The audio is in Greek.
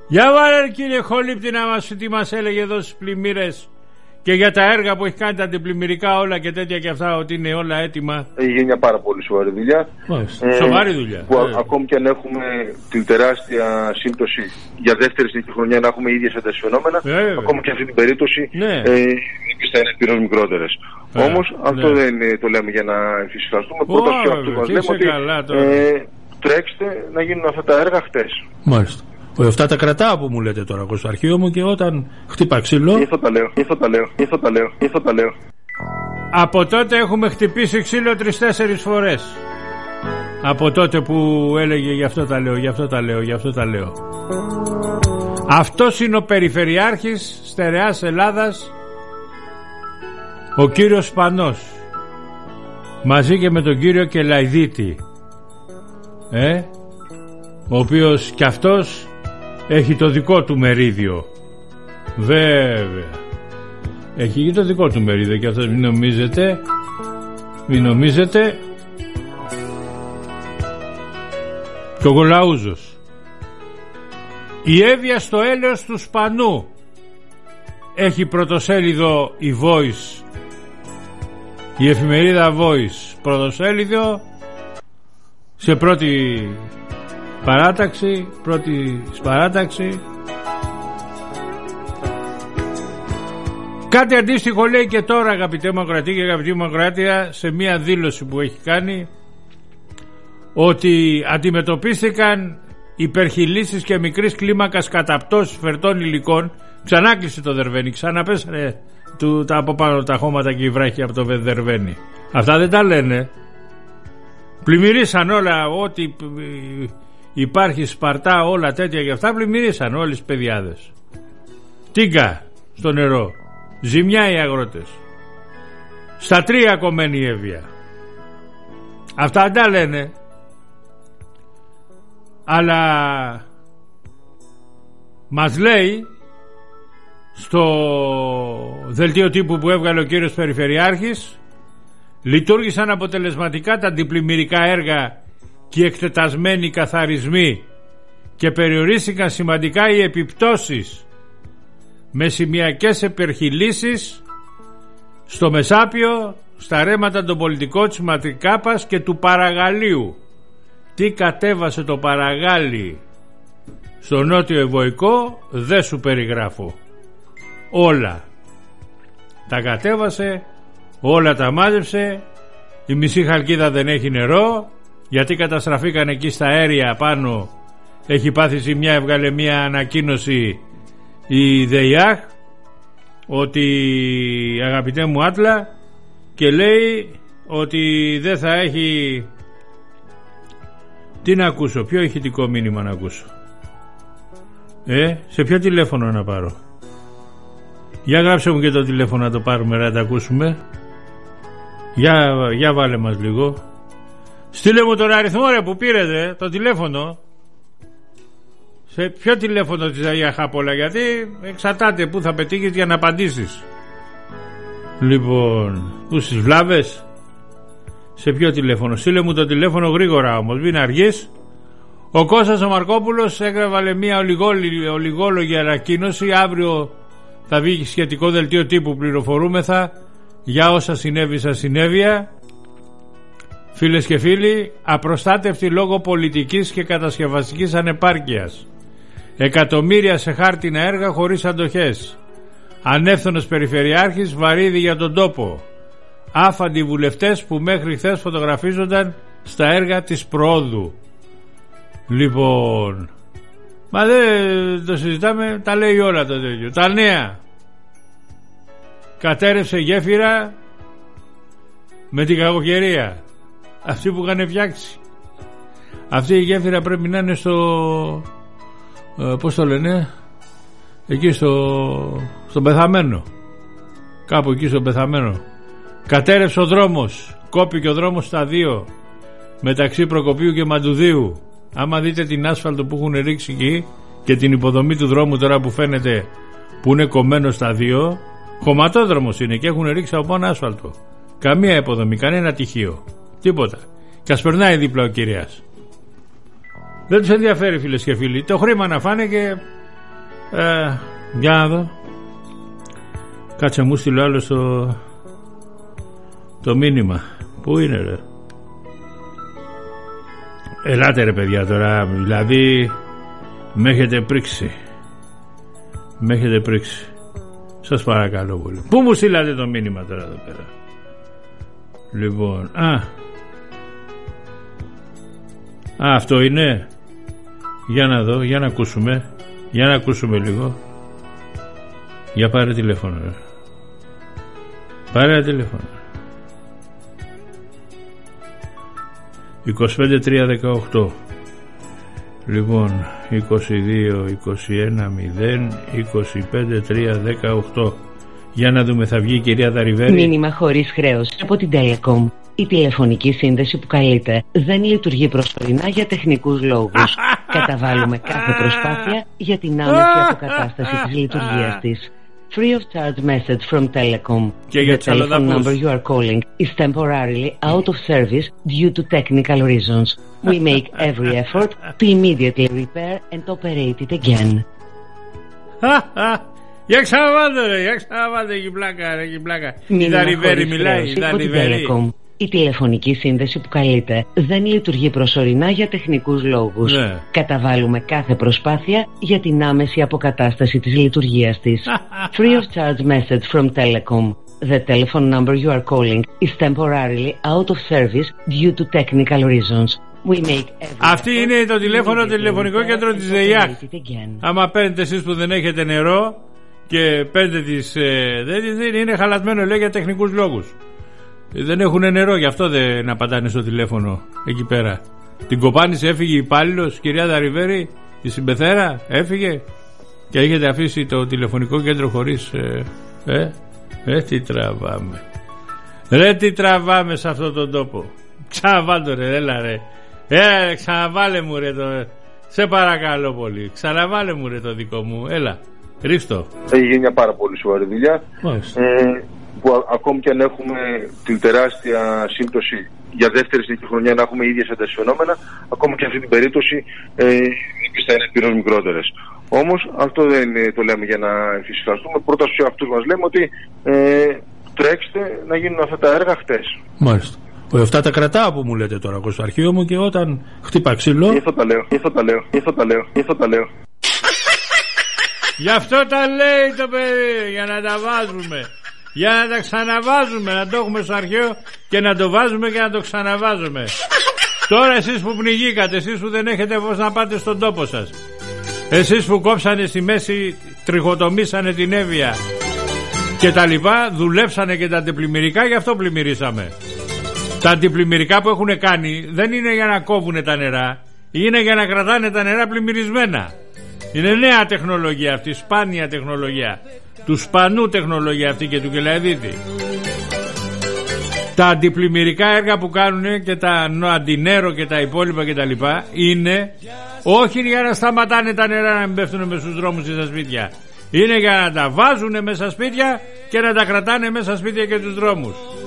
Για βάλε κύριε Χολύπτη να μας τι μας έλεγε εδώ στις πλημμύρες και για τα έργα που έχει κάνει τα αντιπλημμυρικά όλα και τέτοια και αυτά, ότι είναι όλα έτοιμα. Έχει μια πάρα πολύ σοβαρή δουλειά. Σοβαρή δουλειά. Που ακόμη και αν έχουμε την τεράστια σύμπτωση για δεύτερη συνεχή χρονιά να έχουμε ίδιες έντασες φαινόμενα, ακόμη και αυτή την περίπτωση θα είναι πυρός μικρότερες. Όμως αυτό δεν το λέμε για να εμφυσιαστούμε. Πρώτα και αυτό μας λέμε ότι τρέξτε να γίνουν αυτά τα έργα χτες. Μάλιστα. Αυτά τα κρατάω που μου λέτε τώρα εγώ στο αρχείο μου και όταν χτύπα ξύλο. Αυτό τα λέω. Από τότε έχουμε χτυπήσει ξύλο 3-4 φορές. Από τότε που έλεγε γι' αυτό τα λέω. Αυτός είναι ο Περιφερειάρχης Στερεάς Ελλάδας, ο κύριος Σπανός, μαζί και με τον κύριο Κελαϊδίτη, ο οποίος κι αυτός έχει το δικό του μερίδιο. Βέβαια έχει και το δικό του μερίδιο και αυτός μην νομίζετε και ο Γολαούζος. Η Εύβοια στο έλεος του Σπανού έχει πρωτοσέλιδο η Voice, η εφημερίδα Voice, πρωτοσέλιδο σε πρώτη παράταξη. Κάτι αντίστοιχο λέει και τώρα, αγαπητέ Μακροατή και αγαπητή Μακροάτια, σε μια δήλωση που έχει κάνει, ότι αντιμετωπίστηκαν υπερχειλήσεις και μικρής κλίμακας καταπτώσεις φερτών υλικών. Ξανά κλείσε το Δερβαίνι, ξαναπέσανε τα από πάνω τα χώματα και οι βράχοι από το Δερβαίνι. Αυτά δεν τα λένε. Πλημμυρίσαν όλα, ό,τι υπάρχει Σπαρτά, όλα τέτοια και αυτά πλημμυρίσαν όλες οι παιδιάδες. Τίγκα στο νερό, ζημιά οι αγρότες, στα 3 κομμένη η Εύβοια. Αυτά τα λένε. Αλλά μας λέει στο δελτίο τύπου που έβγαλε ο κύριος Περιφερειάρχης, λειτουργήσαν αποτελεσματικά τα αντιπλημμυρικά έργα και οι εκτετασμένοι καθαρισμοί και περιορίστηκαν σημαντικά οι επιπτώσεις με σημειακές επερχιλήσεις στο Μεσάπιο, στα ρέματα των πολιτικών της Ματρικάπας και του Παραγαλίου. Τι κατέβασε το Παραγάλι στο Νότιο Ευωικό δεν σου περιγράφω. Όλα τα κατέβασε, όλα τα μάζεψε. Η μισή Χαλκίδα δεν έχει νερό γιατί καταστραφήκαν εκεί στα αέρια πάνω. Έχει πάθει ζημιά, έβγαλε μια ανακοίνωση η ΔΕΙΑΧ ότι, αγαπητέ μου Άτλα, και λέει ότι δεν θα έχει. Τι να ακούσω, ποιο ηχητικό μήνυμα να ακούσω, σε ποιο τηλέφωνο να πάρω? Για γράψε μου και το τηλέφωνο να το πάρουμε, να τα ακούσουμε. Για βάλε μας λίγο. Στείλε μου τον αριθμό ρε που πήρετε, το τηλέφωνο. Σε ποιο τηλέφωνο της Αγία Χάπολα, γιατί εξαρτάται που θα πετύχεις για να απαντήσεις. Λοιπόν, πού στις Βλάβες? Σε ποιο τηλέφωνο? Στείλε μου το τηλέφωνο γρήγορα όμως, μην αργείς. Ο Κώστας ο Μαρκόπουλος έγραφε μια ολιγόλογη ανακοίνωση. Αύριο θα βγει σχετικό δελτίο τύπου, πληροφορούμεθα για όσα συνέβη στα συνέβεια. Φίλες και φίλοι, απροστάτευτοι λόγω πολιτικής και κατασκευαστικής ανεπάρκειας. Εκατομμύρια σε χάρτινα έργα χωρίς αντοχές. Ανεύθυνος Περιφερειάρχης βαρύδι για τον τόπο. Άφαντοι βουλευτές που μέχρι χθες φωτογραφίζονταν στα έργα της προόδου. Λοιπόν, μα δεν το συζητάμε, τα λέει όλα το τέτοιο. Τα νέα. Κατέρευσε γέφυρα με την κακοκαιρία. Αυτή που είχαν φτιάξει. Αυτή η γέφυρα πρέπει να είναι στο, πώς το λένε, εκεί στο Πεθαμένο. Κάπου εκεί στο Πεθαμένο. Κατέρευσε ο δρόμος. Κόπηκε ο δρόμος στα 2 μεταξύ Προκοπίου και Μαντουδίου. Άμα δείτε την άσφαλτο που έχουν ρίξει εκεί και την υποδομή του δρόμου τώρα που φαίνεται που είναι κομμένο στα 2, χωματόδρομος είναι και έχουν ρίξει από πάνω άσφαλτο. Καμία υποδομή, κανένα τυχείο, τίποτα. Και ας περνάει δίπλα ο Κυριάς. Δεν τους ενδιαφέρει, φίλες και φίλοι, το χρήμα να φάνε και Για να δω. Κάτσε μου στείλω άλλο το μήνυμα. Πού είναι ρε? Ελάτε ρε παιδιά τώρα. Δηλαδή με έχετε πρίξει. Σας παρακαλώ πολύ. Πού μου στείλατε το μήνυμα τώρα εδώ πέρα? Λοιπόν, αυτό είναι. Για να δω, για να ακούσουμε λίγο. Για πάρε τηλέφωνο ρε. Πάρε ένα τηλέφωνο. 25-3-18. Λοιπόν, 22-21-0 25-3-18. Για να δούμε, θα βγει η κυρία Δαριβέρη. Μήνυμα χωρίς χρέος από την Telecom. Η τηλεφωνική σύνδεση που καλείτε δεν λειτουργεί προσωρινά για τεχνικούς λόγους. Καταβάλουμε κάθε προσπάθεια για την άμεση αποκατάσταση της λειτουργίας της. Free of charge message from Telecom. The telephone number you are calling is temporarily out of service due to technical reasons. We make every effort to immediately repair and operate it again. Για ξαναβάτε εκεί πλάκα. Η Δαριβέρη μιλάει, η Δαριβέρη. Η τηλεφωνική σύνδεση που καλείτε δεν λειτουργεί προσωρινά για τεχνικούς λόγους. Καταβάλουμε κάθε προσπάθεια για την άμεση αποκατάσταση της λειτουργίας της. Free of charge message from Telecom. The telephone number you are calling is temporarily out of service due to technical reasons. We make Αυτή είναι το τηλεφωνικό κέντρο της ΔΕΙΑΚ. Άμα παίρνετε εσείς που δεν έχετε νερό και παίρνετε δεν είναι χαλασμένο, λέει, για τεχνικούς λόγους. Δεν έχουν νερό, γι' αυτό δεν απαντάνε στο τηλέφωνο εκεί πέρα. Την κοπάνησε, έφυγε η υπάλληλος, κυρία Δαριβέρη, η συμπεθέρα, έφυγε και έχετε αφήσει το τηλεφωνικό κέντρο χωρίς. Τι τραβάμε. Τι τραβάμε σε αυτόν τον τόπο. Ξαναβάλω ρε, έλα ρε. Ξαναβάλε μου ρε το. Σε παρακαλώ πολύ. Ξαναβάλε μου ρε το δικό μου. Έλα, ρίξτο. Έχει γίνει μια πάρα πολύ σοβαρή δουλειά. Που ακόμη και αν έχουμε την τεράστια σύμπτωση για δεύτερη συνεχή χρονιά να έχουμε ίδιες αντασφαινόμενα, ακόμη και αυτή την περίπτωση οι θα είναι πυρός μικρότερες. Όμως αυτό δεν το λέμε για να εμφυσιαστούμε. Πρώτα στους εαυτούς μας λέμε ότι τρέξτε να γίνουν αυτά τα έργα χτες. Μάλιστα. Αυτά τα κρατάω που μου λέτε τώρα στο αρχείο μου και όταν χτύπα ξύλο. Γι' αυτό τα λέω. Γι' αυτό τα λέει το παιδί, για να τα βάζουμε. Για να τα ξαναβάζουμε, να το έχουμε στο αρχαίο και να το βάζουμε και να το ξαναβάζουμε. Τώρα εσείς που πνιγήκατε, εσείς που δεν έχετε πώς να πάτε στον τόπο σας, εσείς που κόψανε στη μέση, τριχοτομήσανε την Εύβοια και τα λοιπά, δουλέψανε και τα αντιπλημμυρικά, γι' αυτό πλημμυρίσαμε. Τα αντιπλημμυρικά που έχουν κάνει δεν είναι για να κόβουν τα νερά, είναι για να κρατάνε τα νερά πλημμυρισμένα. Είναι νέα τεχνολογία αυτή, σπάνια τεχνολογία. Του σπανού τεχνολογία αυτή και του Κελαϊδίτη. Τα αντιπλημμυρικά έργα που κάνουν και τα αντινέρο και τα υπόλοιπα και τα λοιπά είναι όχι για να σταματάνε τα νερά να μην πέφτουν μέσα στους δρόμους ή στα σπίτια. Είναι για να τα βάζουν μέσα στα σπίτια και να τα κρατάνε μέσα στα σπίτια και τους δρόμους.